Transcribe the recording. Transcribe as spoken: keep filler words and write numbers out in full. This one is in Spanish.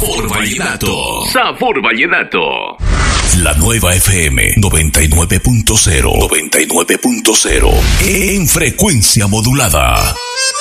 Sabor Vallenato. Sabor Vallenato. La nueva F M noventa y nueve punto cero. noventa y nueve punto cero. En frecuencia modulada.